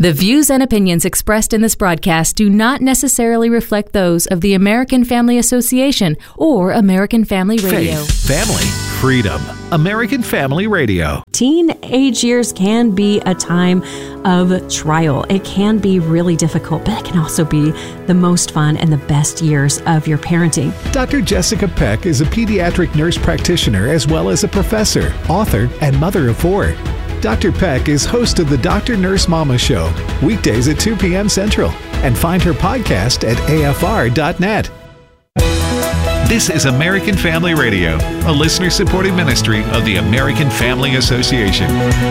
The views and opinions expressed in this broadcast do not necessarily reflect those of the American Family Association or American Family Radio. Faith, family, freedom. American Family Radio. Teenage years can be a time of trial. It can be really difficult, but it can also be the most fun and the best years of your parenting. Dr. Jessica Peck is a pediatric nurse practitioner as well as a professor, author, and mother of 4. Dr. Peck is host of the Dr. Nurse Mama Show, weekdays at 2 p.m. Central, and find her podcast at afr.net. This is American Family Radio, a listener-supported ministry of the American Family Association.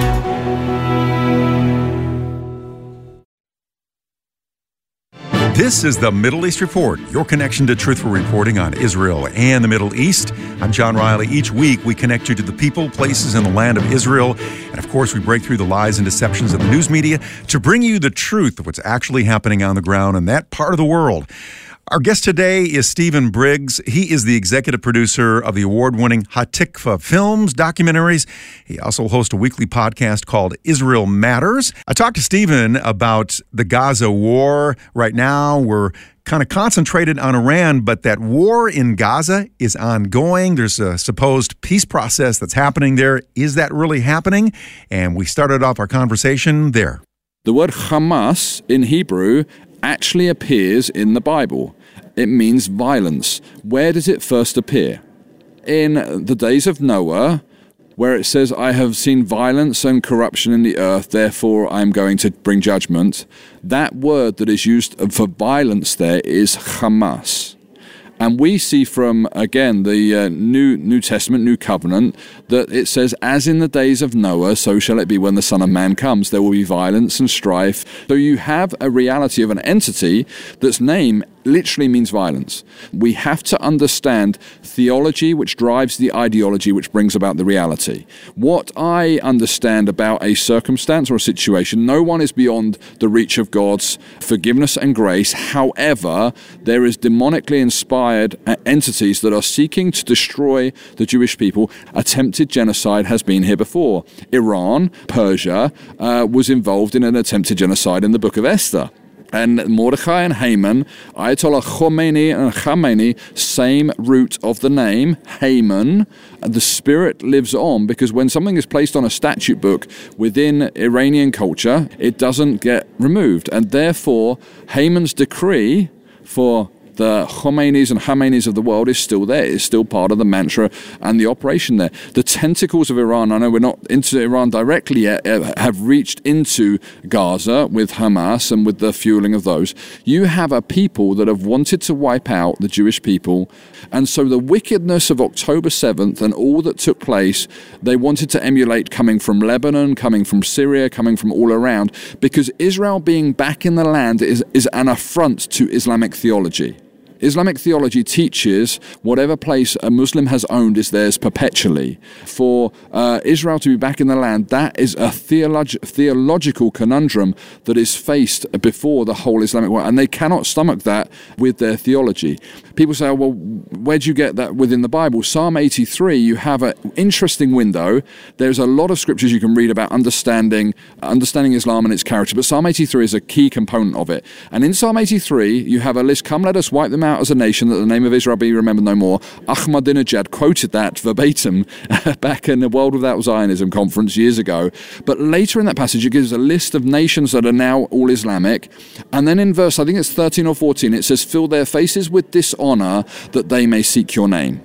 This is the Middle East Report, your connection to truthful reporting on Israel and the Middle East. I'm John Riley. Each week, we connect you to the people, places, and the land of Israel. And of course, we break through the lies and deceptions of the news media to bring you the truth of what's actually happening on the ground in that part of the world. Our guest today is Stephen Briggs. He is the executive producer of the award-winning Hatikva Films documentaries. He also hosts a weekly podcast called Israel Matters. I talked to Stephen about the Gaza war. Right now, we're kind of concentrated on Iran, but that war in Gaza is ongoing. There's a supposed peace process that's happening there. Is that really happening? And we started off our conversation there. The word Hamas in Hebrew actually appears in the Bible. It means violence. Where does it first appear? In the days of Noah, where it says, I have seen violence and corruption in the earth, therefore I am going to bring judgment. That word that is used for violence there is Hamas. And we see from, again, the New Testament, New Covenant, that it says, as in the days of Noah, so shall it be when the Son of Man comes. There will be violence and strife. So you have a reality of an entity that's name literally means violence. We have to understand theology, which drives the ideology, which brings about the reality. What I understand about a circumstance or a situation, no one is beyond the reach of God's forgiveness and grace. However, there is demonically inspired entities that are seeking to destroy the Jewish people. Attempted genocide has been here before. Iran, Persia, was involved in an attempted genocide in the book of Esther. And Mordechai and Haman, Ayatollah Khomeini and Khamenei, same root of the name, Haman. The spirit lives on because when something is placed on a statute book within Iranian culture, it doesn't get removed. And therefore, Haman's decree for the Khomeinis and Khameneis of the world is still there. It's still part of the mantra and the operation there. The tentacles of Iran, I know we're not into Iran directly yet, have reached into Gaza with Hamas and with the fueling of those. You have a people that have wanted to wipe out the Jewish people. And so the wickedness of October 7th and all that took place, they wanted to emulate coming from Lebanon, coming from Syria, coming from all around, because Israel being back in the land is an affront to Islamic theology. Islamic theology teaches whatever place a Muslim has owned is theirs perpetually. For Israel to be back in the land, that is a theological conundrum that is faced before the whole Islamic world, and they cannot stomach that with their theology. People say, oh, well, where do you get that within the Bible? Psalm 83, you have an interesting window. There's a lot of scriptures you can read about understanding Islam and its character, but Psalm 83 is a key component of it. And in Psalm 83, you have a list, come let us wipe them out as a nation, that the name of Israel be remembered no more. Ahmadinejad quoted that verbatim back in the World Without Zionism conference years ago. But later in that passage, it gives a list of nations that are now all Islamic. And then in verse, I think it's 13 or 14, it says, fill their faces with dishonor that they may seek your name.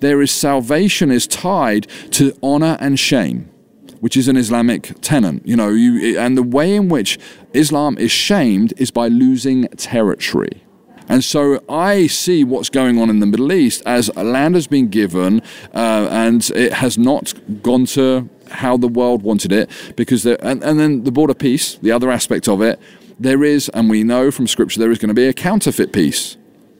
Salvation is tied to honor and shame, which is an Islamic tenet. And the way in which Islam is shamed is by losing territory. And so I see what's going on in the Middle East as a land has been given and it has not gone to how the world wanted it, because and then the border peace, the other aspect of it, there is, and we know from Scripture, there is going to be a counterfeit peace.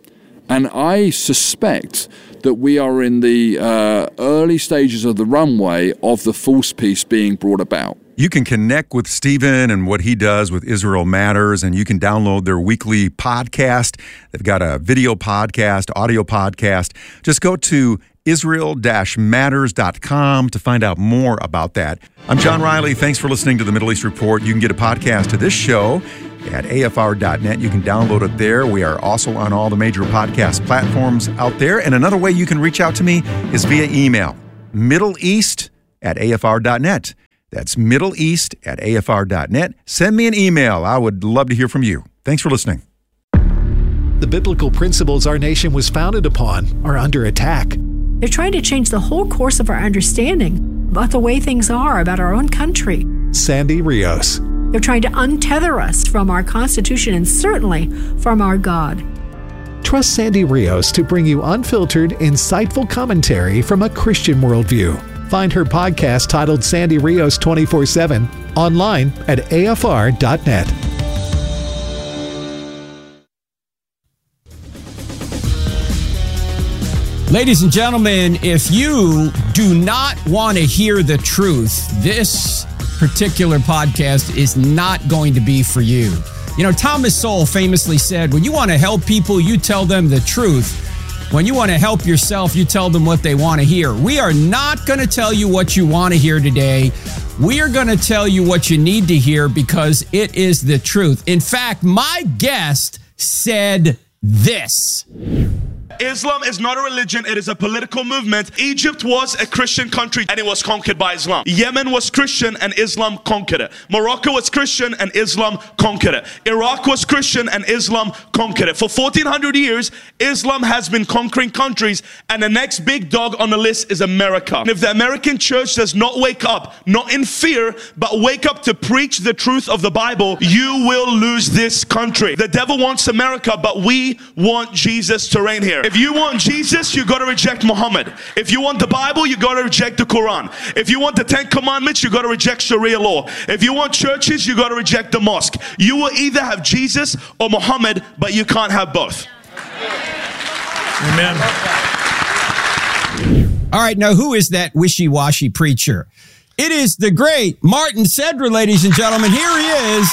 And I suspect that we are in the early stages of the runway of the false peace being brought about. You can connect with Stephen and what he does with Israel Matters, and you can download their weekly podcast. They've got a video podcast, audio podcast. Just go to Israel-matters.com to find out more about that. I'm John Riley. Thanks for listening to the Middle East Report. You can get a podcast of this show at afr.net. You can download it there. We are also on all the major podcast platforms out there. And another way you can reach out to me is via email, middleeast@afr.net. That's middleeast@afr.net. Send me an email. I would love to hear from you. Thanks for listening. The biblical principles our nation was founded upon are under attack. They're trying to change the whole course of our understanding about the way things are about our own country. Sandy Rios. They're trying to untether us from our Constitution and certainly from our God. Trust Sandy Rios to bring you unfiltered, insightful commentary from a Christian worldview. Find her podcast titled Sandy Rios 24/7 online at afr.net. Ladies and gentlemen, if you do not want to hear the truth, this particular podcast is not going to be for you. You know, Thomas Sowell famously said, when you want to help people, you tell them the truth. When you want to help yourself, you tell them what they want to hear. We are not going to tell you what you want to hear today. We are going to tell you what you need to hear because it is the truth. In fact, my guest said this. Islam is not a religion, it is a political movement. Egypt was a Christian country and it was conquered by Islam. Yemen was Christian and Islam conquered it. Morocco was Christian and Islam conquered it. Iraq was Christian and Islam conquered it. For 1400 years, Islam has been conquering countries, and the next big dog on the list is America. And if the American church does not wake up, not in fear, but wake up to preach the truth of the Bible, you will lose this country. The devil wants America, but we want Jesus to reign here. If you want Jesus, you got to reject Muhammad. If you want the Bible, you got to reject the Quran. If you want the 10 Commandments, you got to reject Sharia law. If you want churches, you got to reject the mosque. You will either have Jesus or Muhammad, but you can't have both. Amen. All right, now who is that wishy-washy preacher? It is the great Martin Cedra, ladies and gentlemen. Here he is,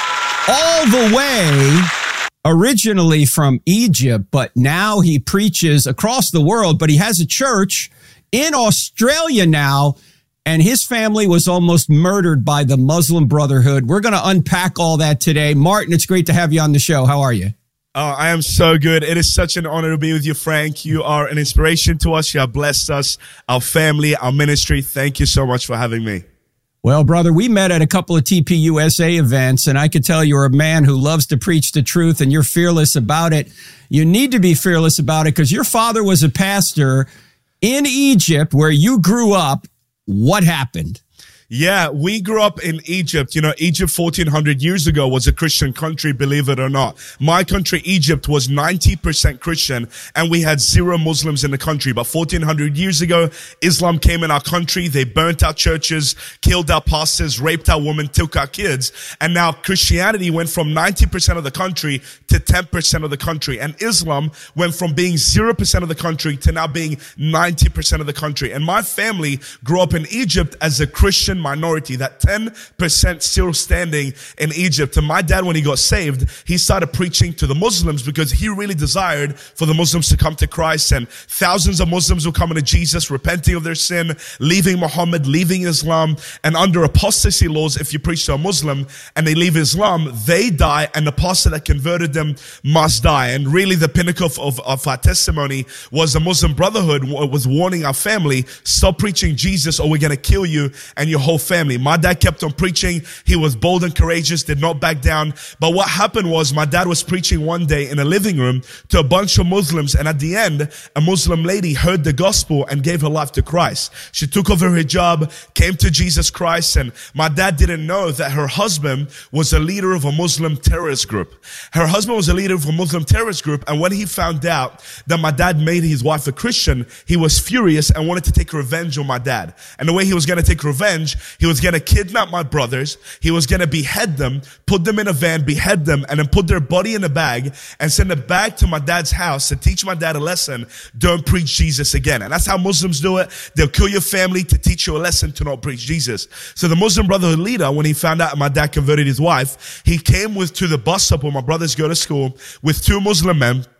all the way originally from Egypt, but now he preaches across the world, but he has a church in Australia now, and his family was almost murdered by the Muslim Brotherhood. We're going to unpack all that today. Martin, it's great to have you on the show. How are you? I am so good. It is such an honor to be with you, Frank. You are an inspiration to us. You have blessed us, our family, our ministry. Thank you so much for having me. Well, brother, we met at a couple of TPUSA events, and I could tell you're a man who loves to preach the truth, and you're fearless about it. You need to be fearless about it because your father was a pastor in Egypt where you grew up. What happened? Yeah, we grew up in Egypt. You know, Egypt 1400 years ago was a Christian country, believe it or not. My country, Egypt, was 90% Christian, and we had 0 Muslims in the country. But 1400 years ago, Islam came in our country. They burnt our churches, killed our pastors, raped our women, took our kids. And now Christianity went from 90% of the country to 10% of the country. And Islam went from being 0% of the country to now being 90% of the country. And my family grew up in Egypt as a Christian minority, that 10% still standing in Egypt. And my dad, when he got saved, he started preaching to the Muslims because he really desired for the Muslims to come to Christ. And thousands of Muslims were coming to Jesus, repenting of their sin, leaving Muhammad, leaving Islam. And under apostasy laws, if you preach to a Muslim and they leave Islam, they die, and the pastor that converted them must die. And really the pinnacle of our testimony was the Muslim Brotherhood was warning our family, stop preaching Jesus or we're going to kill you and your whole family. My dad kept on preaching. He was bold and courageous, did not back down. But what happened was my dad was preaching one day in a living room to a bunch of Muslims, and at the end, a Muslim lady heard the gospel and gave her life to Christ. She took off her hijab, came to Jesus Christ, and my dad didn't know that her husband was a leader of a Muslim terrorist group. Her husband was a leader of a Muslim terrorist group, and when he found out that my dad made his wife a Christian, he was furious and wanted to take revenge on my dad. And the way he was going to take revenge, he was going to kidnap my brothers. He was going to behead them, put them in a van, behead them, and then put their body in a bag and send it back to my dad's house to teach my dad a lesson. Don't preach Jesus again. And that's how Muslims do it. They'll kill your family to teach you a lesson to not preach Jesus. So the Muslim Brotherhood leader, when he found out my dad converted his wife, he came to the bus stop where my brothers go to school with 2 Muslim men.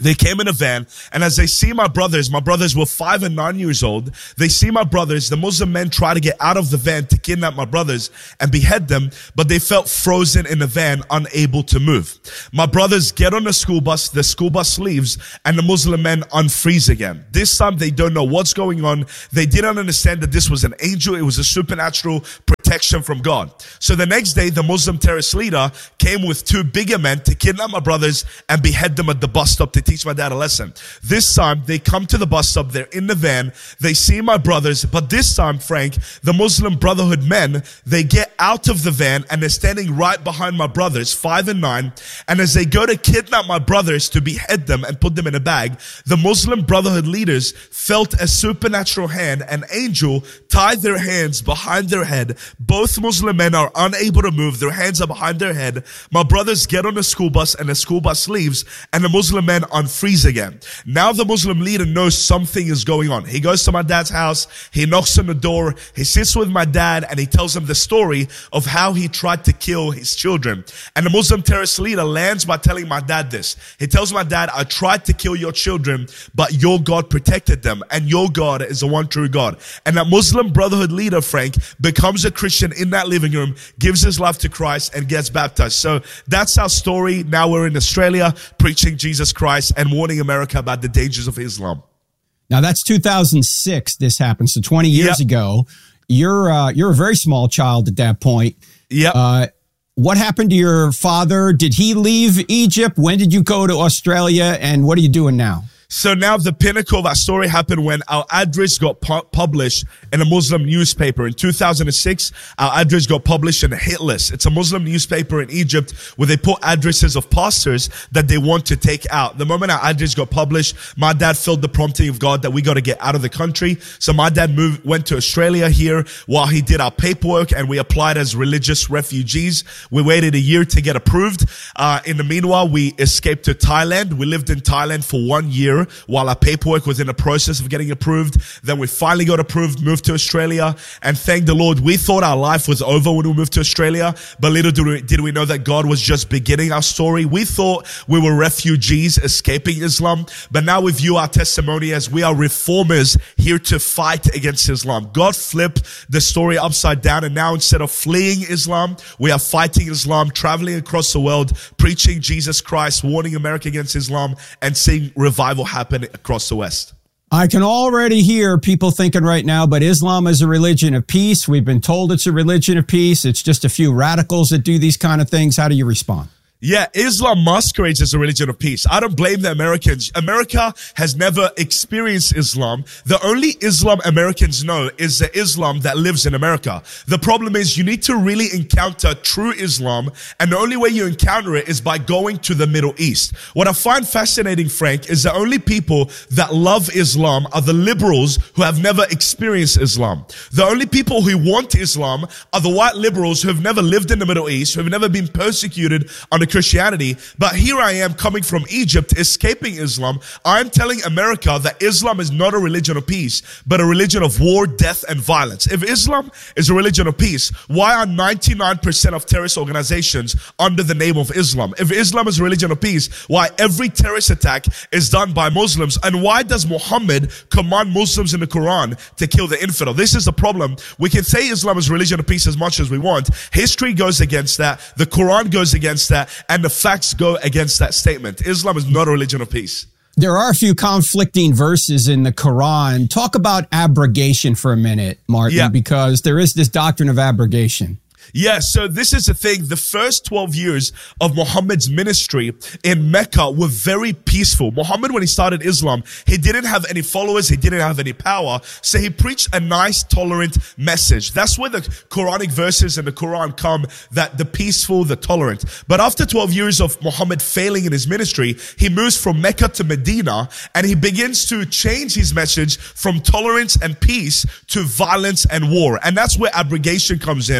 They came in a van, and as they see my brothers were 5 and 9 years old. They see my brothers. The Muslim men try to get out of the van to kidnap my brothers and behead them, but they felt frozen in the van, unable to move. My brothers get on the school bus leaves, and the Muslim men unfreeze again. This time they don't know what's going on. They didn't understand that this was an angel. It was a supernatural protection from God. So the next day, the Muslim terrorist leader came with 2 bigger men to kidnap my brothers and behead them at the bus stop to teach my dad a lesson. This time, they come to the bus stop. They're in the van. They see my brothers. But this time, Frank, the Muslim Brotherhood men, they get out of the van and they're standing right behind my brothers, 5 and 9. And as they go to kidnap my brothers to behead them and put them in a bag, the Muslim Brotherhood leaders felt a supernatural hand, an angel, tied their hands behind their head. Both Muslim men are unable to move. Their hands are behind their head. My brothers get on the school bus, and the school bus leaves, and the Muslim men unfreeze again. Now the Muslim leader knows something is going on. He goes to my dad's house. He knocks on the door. He sits with my dad, and he tells him the story of how he tried to kill his children. And the Muslim terrorist leader lands by telling my dad this. He tells my dad, I tried to kill your children, but your God protected them, and your God is the one true God. And that Muslim Brotherhood leader, Frank, becomes a Christian in that living room, gives his life to Christ, and gets baptized. So that's our story. Now we're in Australia preaching Jesus Christ and warning America about the dangers of Islam. Now that's 2006. This happened. So 20 years ago. You're a very small child at that point. Yep. What happened to your father? Did he leave Egypt? When did you go to Australia? And what are you doing now? So now the pinnacle of our story happened when our address got published in a Muslim newspaper. In 2006, our address got published in a hit list. It's a Muslim newspaper in Egypt where they put addresses of pastors that they want to take out. The moment our address got published, my dad felt the prompting of God that we got to get out of the country. So my dad went to Australia here while he did our paperwork, and we applied as religious refugees. We waited a year to get approved. In the meanwhile, we escaped to Thailand. We lived in Thailand for 1 year while our paperwork was in the process of getting approved. Then we finally got approved, moved to Australia, and thank the Lord, we thought our life was over when we moved to Australia, but little did we know that God was just beginning our story. We thought we were refugees escaping Islam, but now we view our testimony as we are reformers here to fight against Islam. God flipped the story upside down, and now instead of fleeing Islam, we are fighting Islam, traveling across the world, preaching Jesus Christ, warning America against Islam, and seeing revival happen across the West. I can already hear people thinking right now, but Islam is a religion of peace. We've been told it's a religion of peace. It's just a few radicals that do these kind of things. How do you respond? Yeah, Islam masquerades as a religion of peace. I don't blame the Americans. America has never experienced Islam. The only Islam Americans know is the Islam that lives in America. The problem is you need to really encounter true Islam, and the only way you encounter it is by going to the Middle East. What I find fascinating, Frank, is the only people that love Islam are the liberals who have never experienced Islam. The only people who want Islam are the white liberals who have never lived in the Middle East, who have never been persecuted under Christianity. But here I am coming from Egypt, escaping Islam. I'm telling America that Islam is not a religion of peace, but a religion of war, death, and violence. If Islam is a religion of peace, why are 99% of terrorist organizations under the name of Islam? If Islam is a religion of peace, why every terrorist attack is done by Muslims? And why does Muhammad command Muslims in the Quran to kill the infidel? This is the problem. We can say Islam is a religion of peace as much as we want. History goes against that. The Quran goes against that. And the facts go against that statement. Islam is not a religion of peace. There are a few conflicting verses in the Quran. Talk about abrogation for a minute, Martin, because there is this doctrine of abrogation. Yeah, so this is the thing. The first 12 years of Muhammad's ministry in Mecca were very peaceful. Muhammad, when he started Islam, he didn't have any followers. He didn't have any power. So he preached a nice, tolerant message. That's where the Quranic verses in the Quran come, that the peaceful, the tolerant. But after 12 years of Muhammad failing in his ministry, he moves from Mecca to Medina, and he begins to change his message from tolerance and peace to violence and war. And that's where abrogation comes in. It's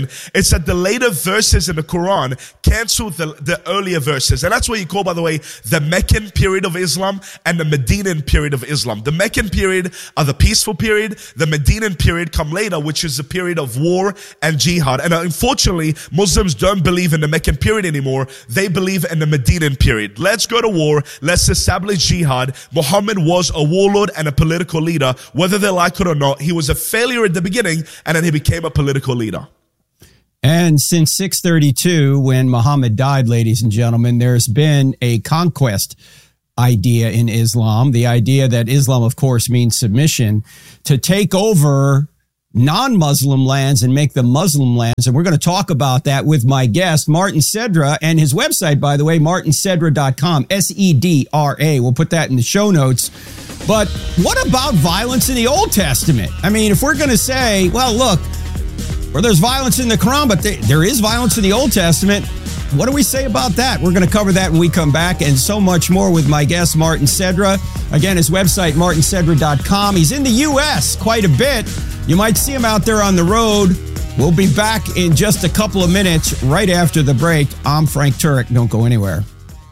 that the later verses in the Quran cancel the earlier verses. And that's what you call, by the way, the Meccan period of Islam and the Medinan period of Islam. The Meccan period are the peaceful period. The Medinan period come later, which is the period of war and jihad. And unfortunately, Muslims don't believe in the Meccan period anymore. They believe in the Medinan period. Let's go to war. Let's establish jihad. Muhammad was a warlord and a political leader. Whether they like it or not, he was a failure at the beginning, and then he became a political leader. And since 632, when Muhammad died, ladies and gentlemen, there's been a conquest idea in Islam. The idea that Islam, of course, means submission, to take over non-Muslim lands and make them Muslim lands. And we're going to talk about that with my guest, Martin Sedra, and his website, by the way, martinsedra.com, S-E-D-R-A. We'll put that in the show notes. But what about violence in the Old Testament? I mean, if we're going to say, well, look, where there's violence in the Quran, but there is violence in the Old Testament, what do we say about that? We're going to cover that when we come back, and so much more with my guest, Martin Sedra. Again, his website, martinsedra.com. He's in the U.S. quite a bit. You might see him out there on the road. We'll be back in just a couple of minutes right after the break. I'm Frank Turek. Don't go anywhere.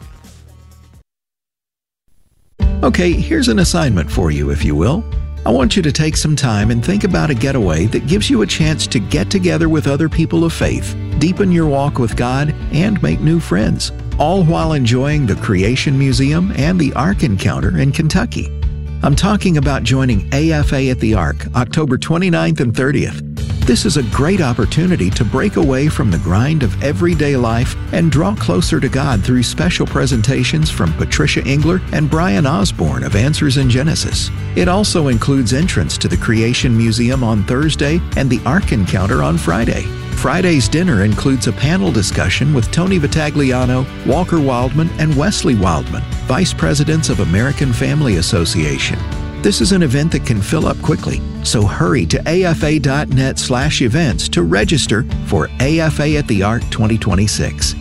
Okay, here's an assignment for you, if you will. I want you to take some time and think about a getaway that gives you a chance to get together with other people of faith, deepen your walk with God, and make new friends, all while enjoying the Creation Museum and the Ark Encounter in Kentucky. I'm talking about joining AFA at the Ark, October 29th and 30th. This is a great opportunity to break away from the grind of everyday life and draw closer to God through special presentations from Patricia Engler and Brian Osborne of Answers in Genesis. It also includes entrance to the Creation Museum on Thursday and the Ark Encounter on Friday. Friday's dinner includes a panel discussion with Tony Vitagliano, Walker Wildman, and Wesley Wildman, Vice Presidents of American Family Association. This is an event that can fill up quickly, so hurry to afa.net/events to register for AFA at the Ark 2026.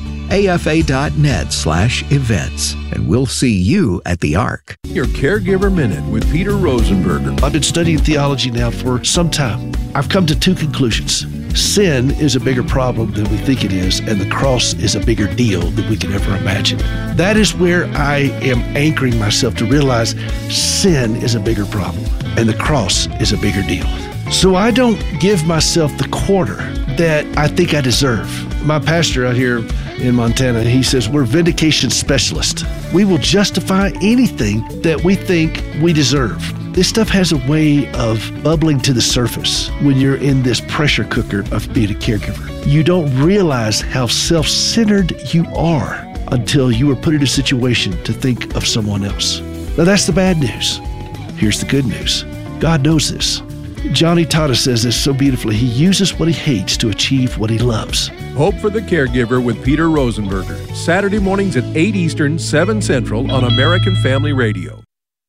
afa.net/events, and we'll see you at the Ark. Your Caregiver Minute with Peter Rosenberger. I've been studying theology now for some time. I've come to two conclusions. Sin is a bigger problem than we think it is, and the cross is a bigger deal than we can ever imagine. That is where I am anchoring myself to realize sin is a bigger problem, and the cross is a bigger deal. So I don't give myself the quarter that I think I deserve. My pastor out here in Montana, he says, we're vindication specialists. We will justify anything that we think we deserve. This stuff has a way of bubbling to the surface when you're in this pressure cooker of being a caregiver. You don't realize how self-centered you are until you are put in a situation to think of someone else. Now that's the bad news. Here's the good news. God knows this. Johnny Tata says this so beautifully. He uses what he hates to achieve what he loves. Hope for the Caregiver with Peter Rosenberger. Saturday mornings at 8 Eastern, 7 Central on American Family Radio.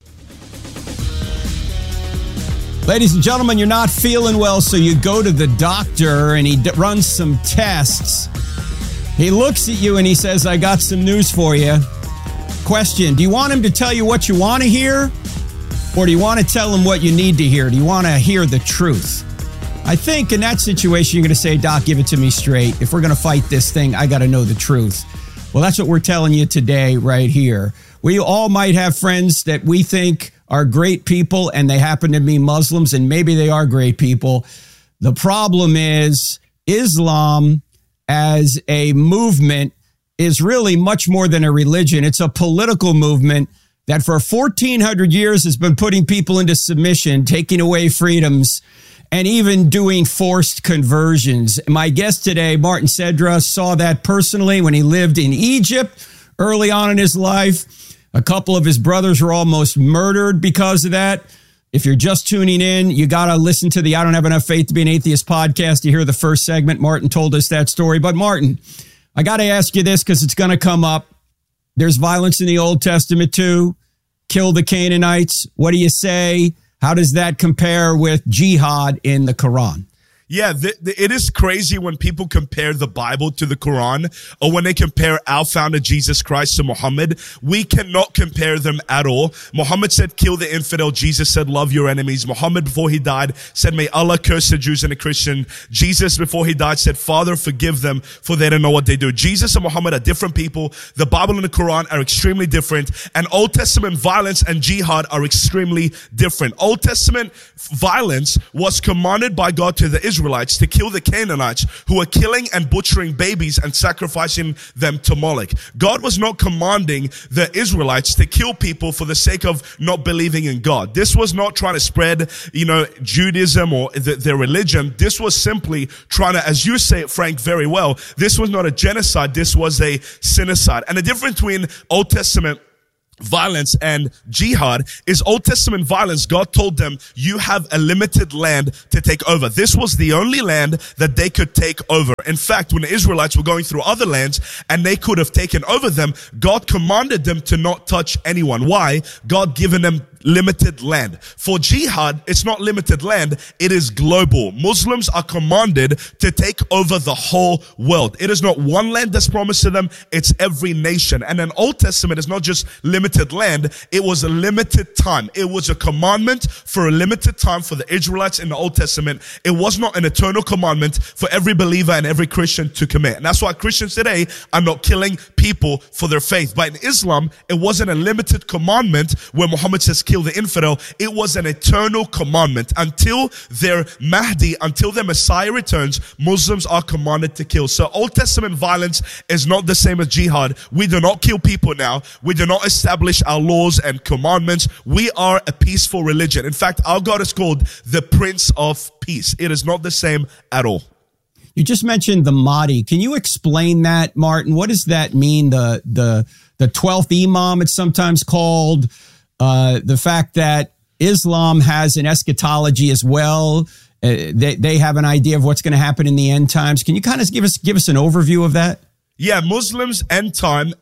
Ladies and gentlemen, you're not feeling well, so you go to the doctor and he runs some tests. He looks at you and he says, I got some news for you. Question, do you want him to tell you what you want to hear? Or do you want to tell him what you need to hear? Do you want to hear the truth? I think in that situation, you're going to say, Doc, give it to me straight. If we're going to fight this thing, I got to know the truth. Well, that's what we're telling you today right here. We all might have friends that we think are great people, and they happen to be Muslims, and maybe they are great people. The problem is Islam as a movement is really much more than a religion. It's a political movement that for 1,400 years has been putting people into submission, taking away freedoms, and even doing forced conversions. My guest today, Martin Sedra, saw that personally when he lived in Egypt early on in his life. A couple of his brothers were almost murdered because of that. If you're just tuning in, you got to listen to the I Don't Have Enough Faith to Be an Atheist podcast to hear the first segment. Martin told us that story. But Martin, I got to ask you this because it's going to come up. There's violence in the Old Testament too. Kill the Canaanites. What do you say? How does that compare with jihad in the Quran? Yeah, it is crazy when people compare the Bible to the Quran, or when they compare our founder Jesus Christ to Muhammad. We cannot compare them at all. Muhammad said, kill the infidel. Jesus said, love your enemies. Muhammad, before he died, said, may Allah curse the Jews and the Christian. Jesus, before he died, said, Father, forgive them, for they don't know what they do. Jesus and Muhammad are different people. The Bible and the Quran are extremely different. And Old Testament violence and jihad are extremely different. Old Testament violence was commanded by God to the Israelites to kill the Canaanites who were killing and butchering babies and sacrificing them to Moloch. God was not commanding the Israelites to kill people for the sake of not believing in God. This was not trying to spread, Judaism or their religion. This was simply trying to, as you say it, Frank, very well, this was not a genocide. This was a genocide. And the difference between Old Testament violence and jihad is Old Testament violence. God told them, you have a limited land to take over. This was the only land that they could take over. In fact, when the Israelites were going through other lands and they could have taken over them, God commanded them to not touch anyone. Why? God given them limited land. For jihad, it's not limited land, it is global. Muslims are commanded to take over the whole world. It is not one land that's promised to them, it's every nation. And in Old Testament, it's not just limited land, it was a limited time. It was a commandment for a limited time for the Israelites in the Old Testament. It was not an eternal commandment for every believer and every Christian to commit. And that's why Christians today are not killing people for their faith. But in Islam, it wasn't a limited commandment where Muhammad says, kill the infidel. It was an eternal commandment. Until their Mahdi, until their Messiah returns, Muslims are commanded to kill. So Old Testament violence is not the same as jihad. We do not kill people now. We do not establish our laws and commandments. We are a peaceful religion. In fact, our God is called the Prince of Peace. It is not the same at all. You just mentioned the Mahdi. Can you explain that, Martin? What does that mean? The 12th Imam, it's sometimes called. The fact that Islam has an eschatology as well. They have an idea of what's going to happen in the end times. Can you kind of give us an overview of that? Yeah, Muslims end time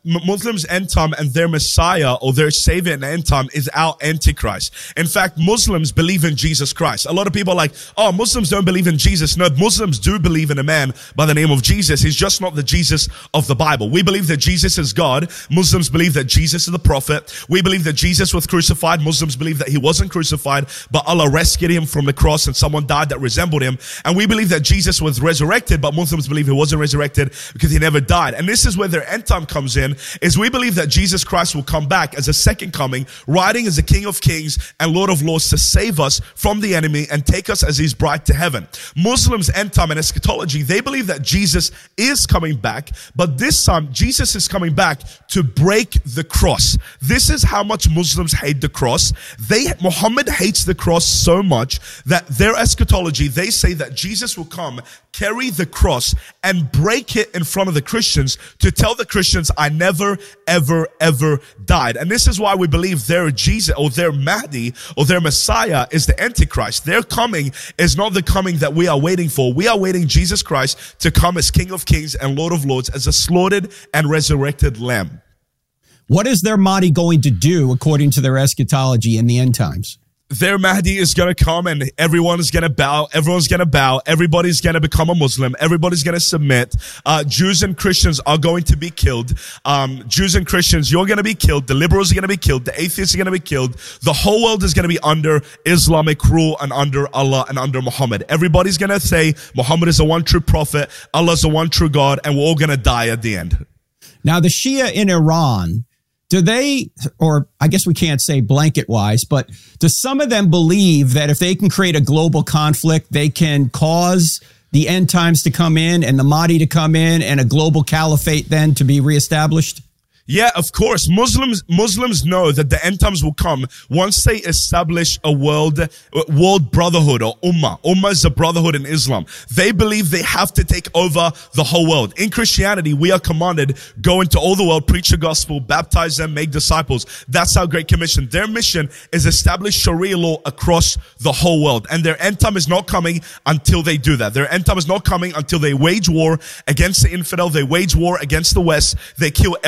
and their Messiah or their Savior in the end time is our Antichrist. In fact, Muslims believe in Jesus Christ. A lot of people are like, oh, Muslims don't believe in Jesus. No, Muslims do believe in a man by the name of Jesus. He's just not the Jesus of the Bible. We believe that Jesus is God. Muslims believe that Jesus is the prophet. We believe that Jesus was crucified. Muslims believe that he wasn't crucified, but Allah rescued him from the cross and someone died that resembled him. And we believe that Jesus was resurrected, but Muslims believe he wasn't resurrected because he never died. And this is where their end time comes in, is we believe that Jesus Christ will come back as a second coming, riding as the King of Kings and Lord of Lords to save us from the enemy and take us as his bride to heaven. Muslims end time and eschatology, they believe that Jesus is coming back, but this time Jesus is coming back to break the cross. This is how much Muslims hate the cross. Muhammad hates the cross so much that their eschatology, they say that Jesus will come, carry the cross and break it in front of the Christians to tell the Christians, I never, ever, ever died. And this is why we believe their Jesus or their Mahdi or their Messiah is the Antichrist. Their coming is not the coming that we are waiting for. We are waiting Jesus Christ to come as King of Kings and Lord of Lords as a slaughtered and resurrected lamb. What is their Mahdi going to do according to their eschatology in the end times? Their Mahdi is going to come and everyone's going to bow. Everyone's going to bow. Everybody's going to become a Muslim. Everybody's going to submit. Jews and Christians are going to be killed. Jews and Christians, you're going to be killed. The liberals are going to be killed. The atheists are going to be killed. The whole world is going to be under Islamic rule and under Allah and under Muhammad. Everybody's going to say Muhammad is the one true prophet. Allah is the one true God. And we're all going to die at the end. Now, the Shia in Iran, do they, or I guess we can't say blanket wise, but do some of them believe that if they can create a global conflict, they can cause the end times to come in and the Mahdi to come in and a global caliphate then to be reestablished? Yeah, of course. Muslims know that the end times will come once they establish a world brotherhood or ummah. Ummah is a brotherhood in Islam. They believe they have to take over the whole world. In Christianity, we are commanded, go into all the world, preach the gospel, baptize them, make disciples. That's our Great Commission. Their mission is establish Sharia law across the whole world. And their end time is not coming until they do that. Their end time is not coming until they wage war against the infidel. They wage war against the West. They kill every Christian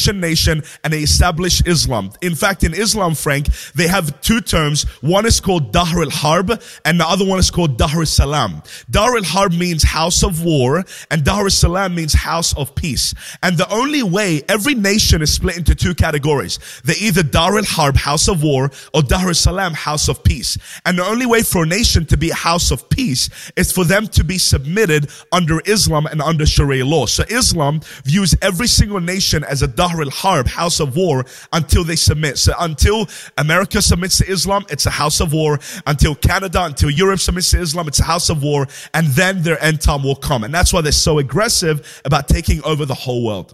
Christian nation and they establish Islam. In fact, in Islam, Frank, they have two terms. One is called Dahr al-Harb and the other one is called Dahr al-Salam. Dahr al-Harb means house of war and Dahr al-Salam means house of peace. And the only way, every nation is split into two categories. They're either Dahr al-Harb, house of war, or Dahr al-Salam, house of peace. And the only way for a nation to be a house of peace is for them to be submitted under Islam and under Sharia law. So Islam views every single nation as a Dahr al-Harb, house of war, until they submit. So until America submits to Islam, it's a house of war. Until Canada, until Europe submits to Islam, it's a house of war. And then their end time will come. And that's why they're so aggressive about taking over the whole world.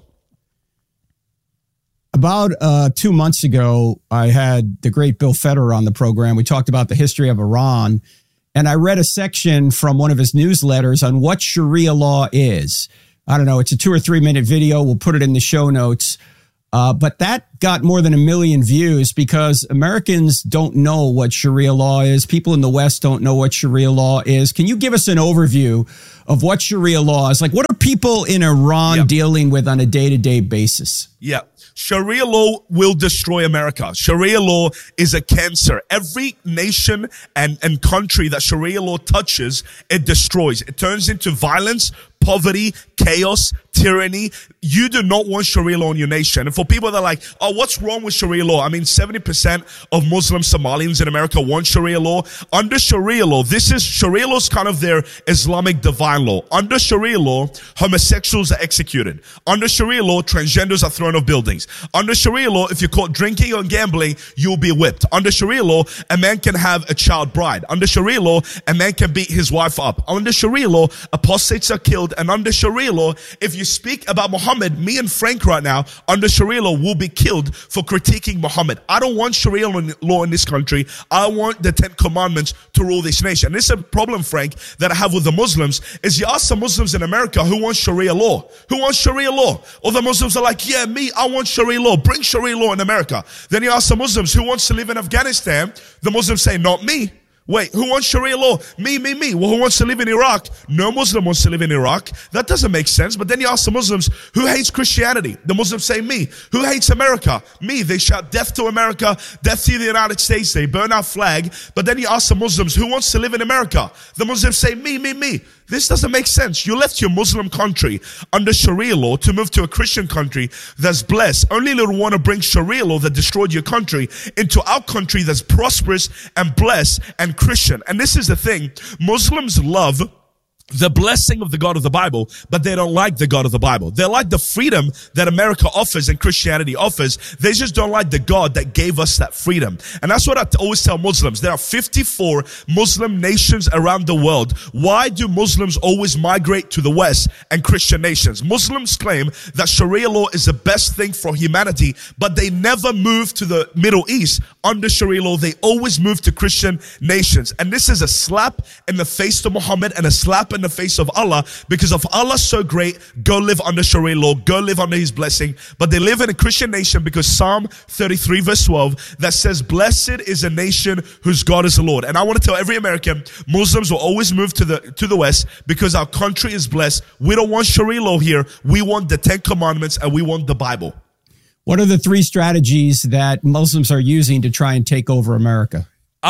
About 2 months ago, I had the great Bill Federer on the program. We talked about the history of Iran. And I read a section from one of his newsletters on what Sharia law is. I don't know, it's a 2 or 3 minute video. We'll put it in the show notes. But that got more than 1 million views because Americans don't know what Sharia law is. People in the West don't know what Sharia law is. Can you give us an overview of what Sharia law is? Like, what are people in Iran dealing with on a day-to-day basis? Yeah. Sharia law will destroy America. Sharia law is a cancer. Every nation and country that Sharia law touches, it destroys. It turns into violence, poverty, chaos, tyranny. You do not want Sharia law in your nation. And for people that are like, oh, what's wrong with Sharia law? I mean, 70% of Muslim Somalians in America want Sharia law. Under Sharia law, Sharia law is kind of their Islamic divine law. Under Sharia law, homosexuals are executed. Under Sharia law, transgenders are thrown off buildings. Under Sharia law, if you're caught drinking or gambling, you'll be whipped. Under Sharia law, a man can have a child bride. Under Sharia law, a man can beat his wife up. Under Sharia law, apostates are killed. And under Sharia law, if you speak about Muhammad, me and Frank right now, under Sharia law, will be killed for critiquing Muhammad. I don't want Sharia law in this country. I want the 10 Commandments to rule this nation. And this is a problem, Frank, that I have with the Muslims, is you ask some Muslims in America who wants Sharia law. Who wants Sharia law? Or the Muslims are like, yeah, me, I want Sharia law. Bring Sharia law in America. Then you ask some Muslims who wants to live in Afghanistan. The Muslims say, not me. Wait, who wants Sharia law? Me. Well, who wants to live in Iraq? No Muslim wants to live in Iraq. That doesn't make sense. But then you ask the Muslims, who hates Christianity? The Muslims say, me. Who hates America? Me. They shout death to America, death to the United States. They burn our flag. But then you ask the Muslims, who wants to live in America? The Muslims say, me. This doesn't make sense. You left your Muslim country under Sharia law to move to a Christian country that's blessed. Only you want to bring Sharia law that destroyed your country into our country that's prosperous and blessed and Christian. And this is the thing. Muslims love the blessing of the God of the Bible, but they don't like the God of the Bible. They like the freedom that America offers and Christianity offers. They just don't like the God that gave us that freedom. And that's what I always tell Muslims. There are 54 Muslim nations around the world. Why do Muslims always migrate to the West and Christian nations? Muslims claim that Sharia law is the best thing for humanity, but they never move to the Middle East under Sharia law. They always move to Christian nations. And this is a slap in the face to Muhammad and a slap in the face of Allah, because of Allah so great, go live under Sharia law, go live under his blessing. But they live in a Christian nation because Psalm 33 verse 12 that says, blessed is a nation whose God is the Lord. And I want to tell every American, Muslims will always move to the West because our country is blessed. We don't want Sharia law here. We want the 10 Commandments and we want the Bible. What are the 3 strategies that Muslims are using to try and take over America?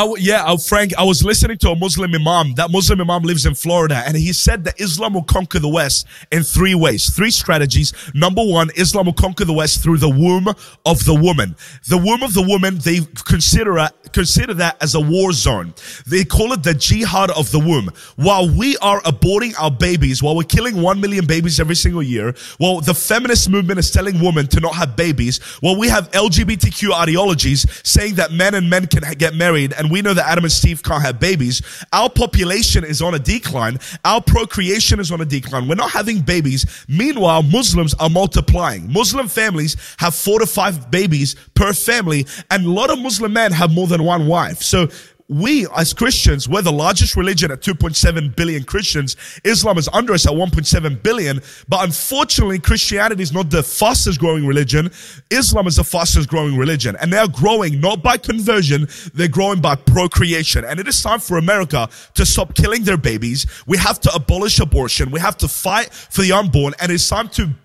Frank, I was listening to a Muslim imam. That Muslim imam lives in Florida, and he said that Islam will conquer the West in 3 ways, 3 strategies. Number 1, Islam will conquer the West through the womb of the woman. The womb of the woman, they consider that as a war zone. They call it the jihad of the womb. While we are aborting our babies, while we're killing 1 million babies every single year, while the feminist movement is telling women to not have babies, while we have LGBTQ ideologies saying that men and men can get married, and we know that Adam and Steve can't have babies, our population is on a decline. Our procreation is on a decline. We're not having babies. Meanwhile, Muslims are multiplying. Muslim families have 4 to 5 babies per family, and a lot of Muslim men have more than one wife. So we as Christians, we're the largest religion at 2.7 billion Christians. Islam is under us at 1.7 billion. But unfortunately, Christianity is not the fastest growing religion. Islam is the fastest growing religion. And they're growing not by conversion, they're growing by procreation. And it is time for America to stop killing their babies. We have to abolish abortion. We have to fight for the unborn. And it's time to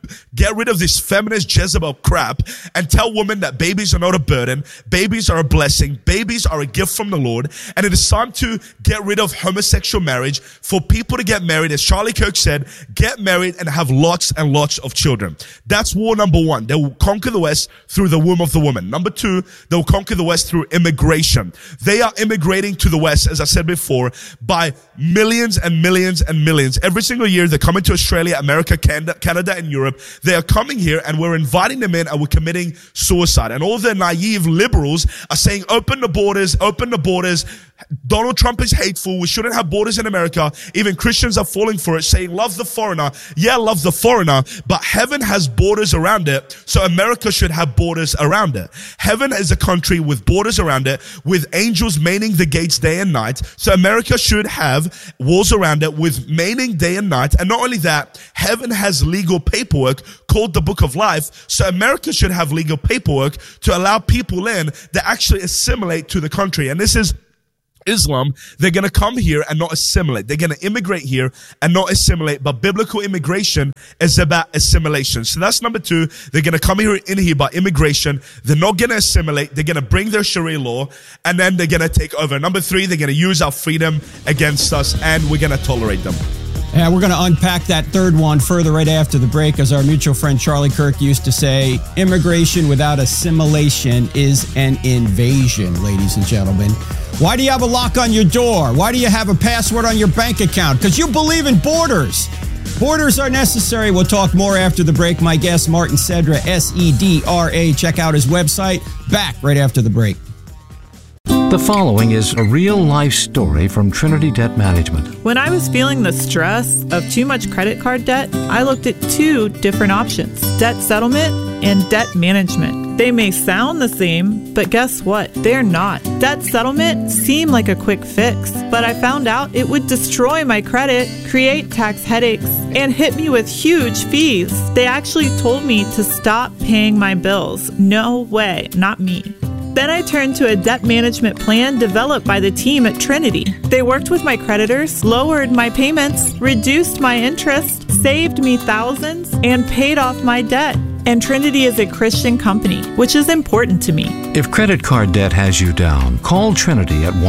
get rid of this feminist Jezebel crap and tell women that babies are not a burden, babies are a blessing, babies are a gift from the Lord, and it is time to get rid of homosexual marriage, for people to get married, as Charlie Kirk said, get married and have lots and lots of children. That's war number one. They will conquer the West through the womb of the woman. Number two, they will conquer the West through immigration. They are immigrating to the West, as I said before, by millions and millions and millions. Every single year, they're coming to Australia, America, Canada, and Europe. They are coming here, and we're inviting them in, and we're committing suicide. And all the naive liberals are saying, open the borders, open the borders. Donald Trump is hateful. We shouldn't have borders in America. Even Christians are falling for it, saying, love the foreigner. Yeah, love the foreigner, but heaven has borders around it, so America should have borders around it. Heaven is a country with borders around it, with angels manning the gates day and night, so America should have walls around it with manning day and night. And not only that, heaven has legal paperwork called the Book of Life, so America should have legal paperwork to allow people in that actually assimilate to the country. And this is Islam. They're going to come here and not assimilate. They're going to immigrate here and not assimilate. But biblical immigration is about assimilation. So that's number two. They're going to come here by immigration. They're not going to assimilate. They're going to bring their Sharia law, and then they're going to take over. Number three, they're going to use our freedom against us, and we're going to tolerate them. And we're going to unpack that third one further right after the break. As our mutual friend Charlie Kirk used to say, immigration without assimilation is an invasion, ladies and gentlemen. Why do you have a lock on your door? Why do you have a password on your bank account? Because you believe in borders. Borders are necessary. We'll talk more after the break. My guest, Martin Sedra, Sedra. Check out his website. Back right after the break. The following is a real-life story from Trinity Debt Management. When I was feeling the stress of too much credit card debt, I looked at two different options: debt settlement and debt management. They may sound the same, but guess what? They're not. Debt settlement seemed like a quick fix, but I found out it would destroy my credit, create tax headaches, and hit me with huge fees. They actually told me to stop paying my bills. No way, not me. Then I turned to a debt management plan developed by the team at Trinity. They worked with my creditors, lowered my payments, reduced my interest, saved me thousands, and paid off my debt. And Trinity is a Christian company, which is important to me. If credit card debt has you down, call Trinity at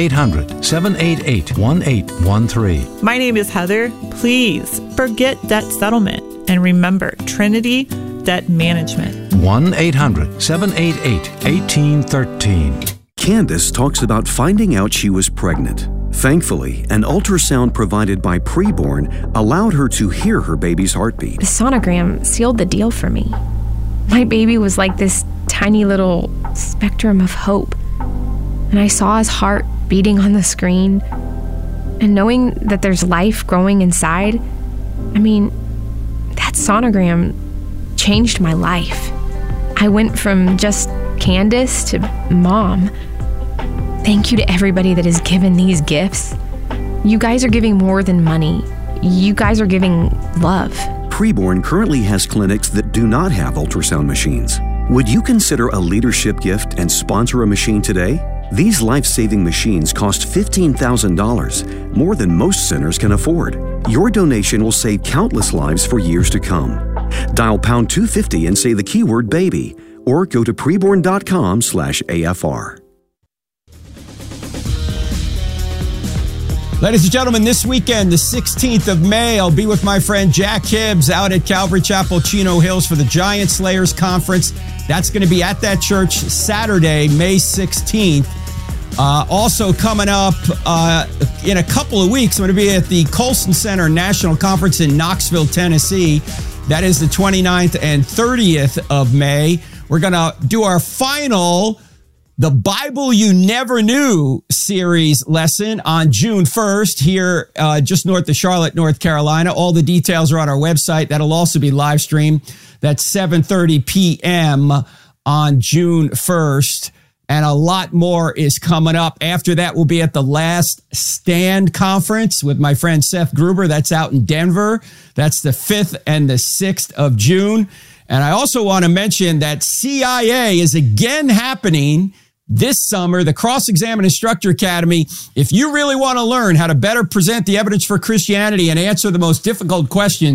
1-800-788-1813. My name is Heather. Please forget debt settlement and remember Trinity Debt Management. 1-800-788-1813. Candace talks about finding out she was pregnant. Thankfully, an ultrasound provided by Preborn allowed her to hear her baby's heartbeat. The sonogram sealed the deal for me. My baby was like this tiny little spectrum of hope. And I saw his heart beating on the screen. And knowing that there's life growing inside, that sonogram changed my life. I went from just Candace to mom. Thank you to everybody that has given these gifts. You guys are giving more than money. You guys are giving love. Preborn currently has clinics that do not have ultrasound machines. Would you consider a leadership gift and sponsor a machine today? These life-saving machines cost $15,000, more than most centers can afford. Your donation will save countless lives for years to come. Dial pound 250 and say the keyword baby, or go to preborn.com/AFR. Ladies and gentlemen, this weekend, the 16th of May, I'll be with my friend Jack Hibbs out at Calvary Chapel, Chino Hills for the Giant Slayers Conference. That's going to be at that church Saturday, May 16th. Also coming up in a couple of weeks, I'm going to be at the Colson Center National Conference in Knoxville, Tennessee. That is the 29th and 30th of May. We're going to do our final The Bible You Never Knew series lesson on June 1st here just north of Charlotte, North Carolina. All the details are on our website. That'll also be live streamed. That's 7:30 p.m. on June 1st. And a lot more is coming up. After that, we'll be at the Last Stand Conference with my friend Seth Gruber. That's out in Denver. That's the 5th and the 6th of June. And I also want to mention that CIA is again happening this summer, the Cross-Examine Instructor Academy. If you really want to learn how to better present the evidence for Christianity and answer the most difficult questions,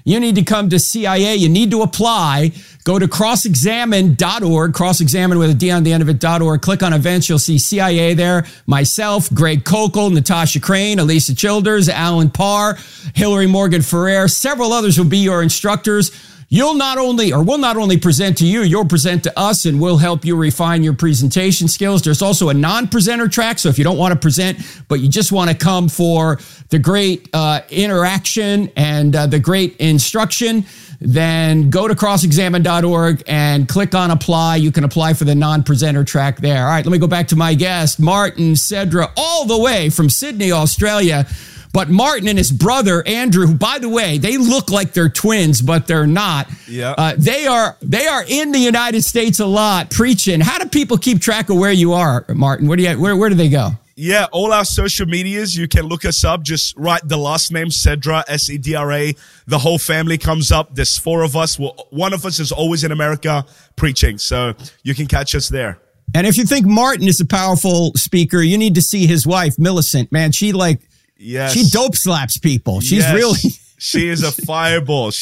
you need to come to CIA. You need to apply. Go to crossexamine.org, crossexamine with a D on the end of it.org. Click on events. You'll see CIA there. Myself, Greg Kokel, Natasha Crane, Elisa Childers, Alan Parr, Hillary Morgan Ferrer. Several others will be your instructors. We'll not only present to you, you'll present to us, and we'll help you refine your presentation skills. There's also a non-presenter track, so if you don't want to present, but you just want to come for the great interaction and the great instruction, then go to crossexamine.org and click on apply. You can apply for the non-presenter track there. All right, let me go back to my guest, Martin Cedra, all the way from Sydney, Australia. But Martin and his brother, Andrew, who, by the way, they look like they're twins, but they're not. Yeah. They are in the United States a lot preaching. How do people keep track of where you are, Martin? Where do they go? Yeah, all our social medias, you can look us up. Just write the last name, Cedra, S-E-D-R-A. The whole family comes up. There's 4 of us. Well, one of us is always in America preaching, so you can catch us there. And if you think Martin is a powerful speaker, you need to see his wife, Millicent. Man, she Yes. dope slaps people. She's yes. really... She is a fireball.